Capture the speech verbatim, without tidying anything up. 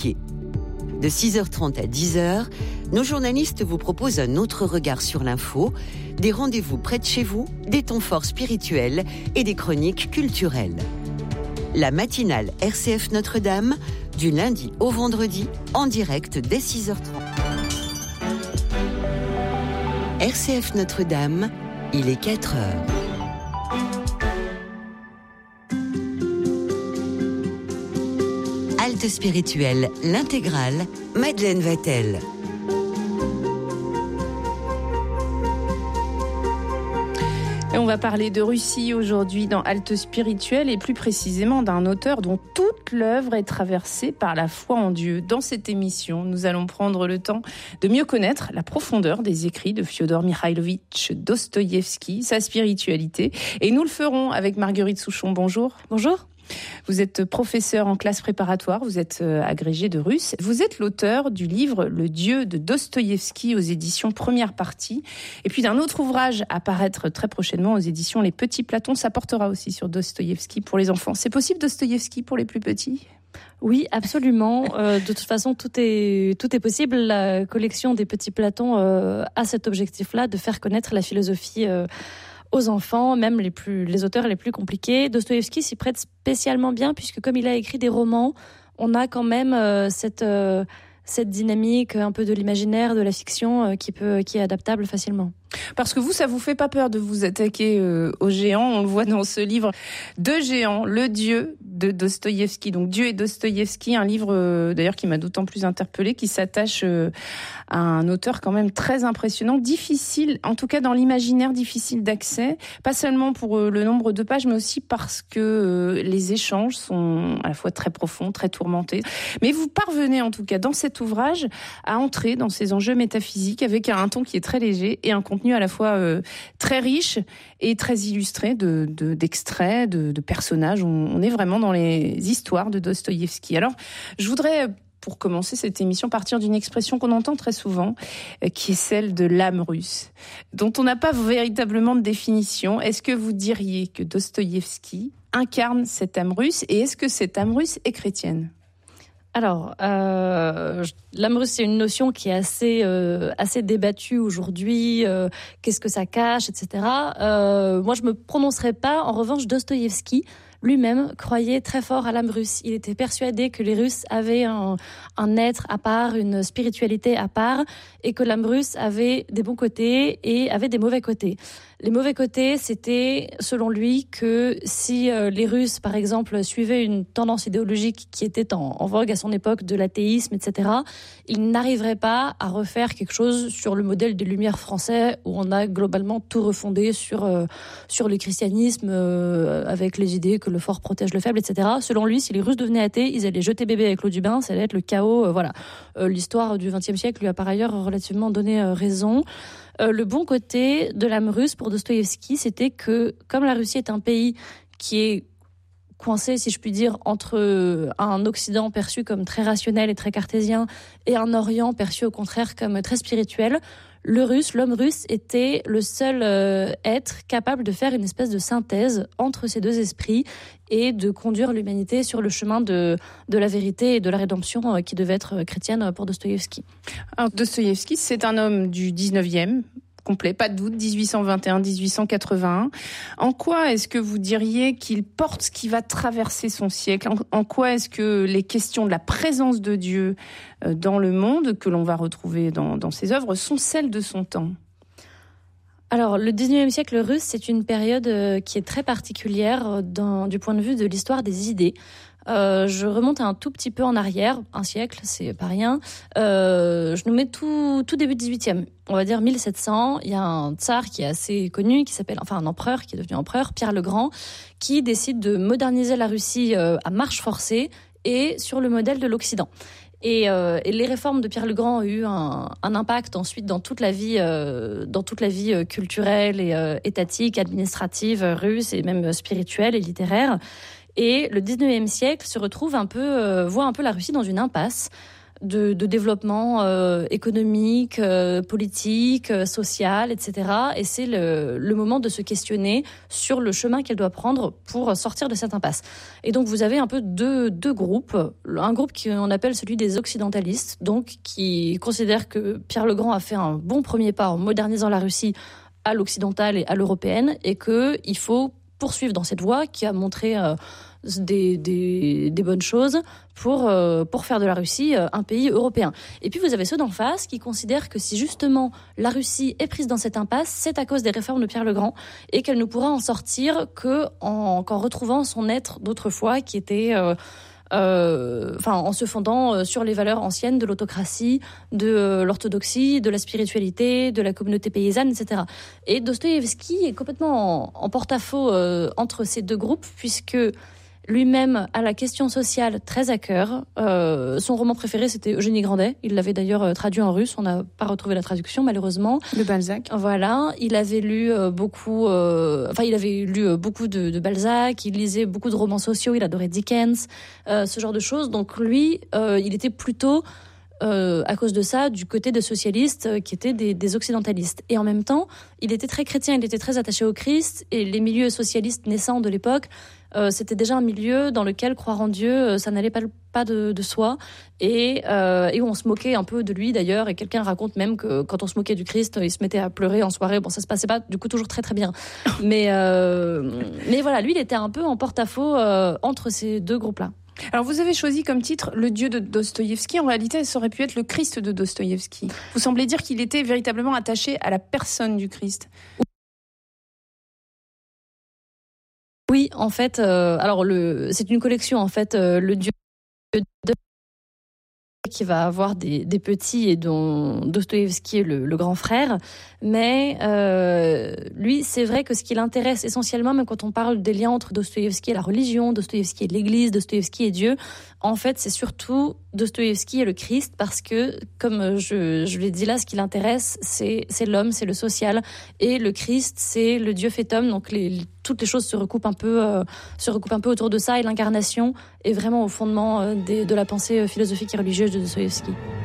De six heures trente à dix heures, nos journalistes vous proposent un autre regard sur l'info, des rendez-vous près de chez vous, des temps forts spirituels et des chroniques culturelles. La matinale R C F Notre-Dame, du lundi au vendredi, en direct dès six heures trente. R C F Notre-Dame, il est quatre heures. Halte spirituelle, l'intégrale, Madeleine Vatel. Et on va parler de Russie aujourd'hui dans Halte spirituelle et plus précisément d'un auteur dont toute l'œuvre est traversée par la foi en Dieu. Dans cette émission, nous allons prendre le temps de mieux connaître la profondeur des écrits de Fiodor Mikhailovitch Dostoïevski, sa spiritualité. Et nous le ferons avec Marguerite Souchon. Bonjour. Bonjour. Vous êtes professeur en classe préparatoire, vous êtes agrégé de russe. Vous êtes l'auteur du livre Le Dieu de Dostoïevski aux éditions Première Partie. Et puis d'un autre ouvrage à paraître très prochainement aux éditions Les Petits Platons. Ça portera aussi sur Dostoïevski pour les enfants. C'est possible Dostoïevski pour les plus petits ? Oui, absolument. Euh, de toute façon, tout est, tout est possible. La collection des Petits Platons euh, a cet objectif-là, de faire connaître la philosophie euh, aux enfants, même les plus, les auteurs les plus compliqués. Dostoïevski s'y prête spécialement bien, puisque comme il a écrit des romans, on a quand même euh, cette, euh, cette dynamique un peu de l'imaginaire, de la fiction, euh, qui peut, qui est adaptable facilement. Parce que vous, ça vous fait pas peur de vous attaquer euh, aux géants. On le voit dans ce livre, Deux géants, le Dieu de Dostoïevski. Donc Dieu et Dostoïevski, un livre euh, d'ailleurs qui m'a d'autant plus interpellée, qui s'attache euh, à un auteur quand même très impressionnant, difficile, en tout cas dans l'imaginaire, difficile d'accès. Pas seulement pour euh, le nombre de pages, mais aussi parce que euh, les échanges sont à la fois très profonds, très tourmentés. Mais vous parvenez en tout cas dans cet ouvrage à entrer dans ces enjeux métaphysiques avec un ton qui est très léger et un contenu à la fois euh, très riche et très illustré de, de, d'extraits, de, de personnages. On, on est vraiment dans les histoires de Dostoïevski. Alors, je voudrais, pour commencer cette émission, partir d'une expression qu'on entend très souvent, euh, qui est celle de l'âme russe, dont on n'a pas véritablement de définition. Est-ce que vous diriez que Dostoïevski incarne cette âme russe, et est-ce que cette âme russe est chrétienne ? Alors, euh, l'âme russe, c'est une notion qui est assez, euh, assez débattue aujourd'hui. Euh, qu'est-ce que ça cache, et cetera. Euh, moi, je me prononcerai pas. En revanche, Dostoïevski lui-même croyait très fort à l'âme russe. Il était persuadé que les Russes avaient un, un être à part, une spiritualité à part, et que l'âme russe avait des bons côtés et avait des mauvais côtés. Les mauvais côtés, c'était, selon lui, que si euh, les Russes, par exemple, suivaient une tendance idéologique qui était en, en vogue à son époque, de l'athéisme, et cetera, ils n'arriveraient pas à refaire quelque chose sur le modèle des Lumières français, où on a globalement tout refondé sur, euh, sur le christianisme, euh, avec les idées que le fort protège le faible, et cetera. Selon lui, si les Russes devenaient athées, ils allaient jeter bébé avec l'eau du bain, ça allait être le chaos. Euh, voilà. Euh, l'histoire du vingtième siècle lui a par ailleurs relativement donné euh, raison. Euh, le bon côté de l'âme russe pour Dostoïevski, c'était que, comme la Russie est un pays qui est coincé, si je puis dire, entre un Occident perçu comme très rationnel et très cartésien et un Orient perçu au contraire comme très spirituel, le russe, l'homme russe était le seul euh, être capable de faire une espèce de synthèse entre ces deux esprits et de conduire l'humanité sur le chemin de, de la vérité et de la rédemption euh, qui devait être chrétienne pour Dostoïevski. Alors, Dostoïevski, c'est un homme du dix-neuvième, complet, pas de doute, dix-huit cent vingt et un à dix-huit cent quatre-vingt-un. En quoi est-ce que vous diriez qu'il porte ce qui va traverser son siècle ? En, en quoi est-ce que les questions de la présence de Dieu dans le monde, que l'on va retrouver dans, dans ses œuvres, sont celles de son temps ? Alors, le dix-neuvième siècle russe, c'est une période qui est très particulière dans, du point de vue de l'histoire des idées. Euh, je remonte un tout petit peu en arrière, un siècle, c'est pas rien. Euh, je nous mets tout, tout début dix-huitième, on va dire mille sept cents. Il y a un tsar qui est assez connu, qui s'appelle, enfin un empereur qui est devenu empereur, Pierre le Grand, qui décide de moderniser la Russie euh, à marche forcée et sur le modèle de l'Occident. Et, euh, et les réformes de Pierre le Grand ont eu un, un impact ensuite dans toute la vie, euh, dans toute la vie euh, culturelle et euh, étatique, administrative, russe et même spirituelle et littéraire. Et le dix-neuvième siècle se retrouve un peu, euh, voit un peu la Russie dans une impasse. de, de développement euh, économique, euh, politique, euh, social, et cetera. Et c'est le, le moment de se questionner sur le chemin qu'elle doit prendre pour sortir de cette impasse. Et donc vous avez un peu deux, deux groupes. Un groupe qu'on appelle celui des occidentalistes, donc qui considère que Pierre le Grand a fait un bon premier pas en modernisant la Russie à l'occidentale et à l'européenne, et qu'il faut poursuivre dans cette voie qui a montré euh, des, des, des bonnes choses pour, euh, pour faire de la Russie euh, un pays européen. Et puis vous avez ceux d'en face qui considèrent que si justement la Russie est prise dans cette impasse, c'est à cause des réformes de Pierre le Grand et qu'elle ne pourra en sortir que en, qu'en retrouvant son être d'autrefois qui était... Euh, Euh, enfin, en se fondant sur les valeurs anciennes de l'autocratie, de l'orthodoxie, de la spiritualité, de la communauté paysanne, et cetera. Et Dostoïevski est complètement en, en porte-à-faux euh, entre ces deux groupes, puisque lui-même a la question sociale très à cœur. Euh, son roman préféré, c'était Eugénie Grandet. Il l'avait d'ailleurs euh, traduit en russe. On n'a pas retrouvé la traduction, malheureusement. De Balzac. Voilà. Il avait lu euh, beaucoup... Euh, enfin, il avait lu euh, beaucoup de, de Balzac. Il lisait beaucoup de romans sociaux. Il adorait Dickens. Euh, ce genre de choses. Donc, lui, euh, il était plutôt... Euh, à cause de ça, du côté de socialistes euh, qui étaient des, des occidentalistes. Et en même temps, il était très chrétien, il était très attaché au Christ, et les milieux socialistes naissants de l'époque, euh, c'était déjà un milieu dans lequel croire en Dieu, euh, ça n'allait pas, pas de, de soi, et, euh, et où on se moquait un peu de lui d'ailleurs, et quelqu'un raconte même que quand on se moquait du Christ, il se mettait à pleurer en soirée. Bon, ça se passait pas du coup toujours très très bien. Mais, euh, mais voilà, lui, il était un peu en porte-à-faux euh, entre ces deux groupes-là. Alors vous avez choisi comme titre Le Dieu de Dostoïevski. En réalité, ça aurait pu être le Christ de Dostoïevski. Vous semblez dire qu'il était véritablement attaché à la personne du Christ. Oui, en fait, euh, alors le, c'est une collection en fait, euh, le Dieu de qui va avoir des, des petits et dont Dostoïevski est le, le grand frère. Mais euh, lui, c'est vrai que ce qui l'intéresse essentiellement, même quand on parle des liens entre Dostoïevski et la religion, Dostoïevski et l'Église, Dostoïevski et Dieu, en fait, c'est surtout Dostoïevski et le Christ, parce que, comme je, je l'ai dit là, ce qui l'intéresse, c'est, c'est l'homme, c'est le social, et le Christ, c'est le Dieu fait homme. Donc les, toutes les choses se recoupent un peu, euh, se recoupent un peu autour de ça, et l'incarnation est vraiment au fondement euh, des, de la pensée philosophique et religieuse de Dostoïevski.